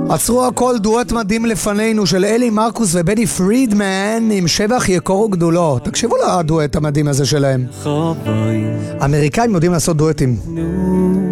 עצרו הכל, דואט מדהים לפנינו של אלי מרקוס ובני פרידמן עם שבח יקור וגדולות. תקשיבו לדואט המדהים הזה שלהם. אמריקאים יודעים לעשות דואטים.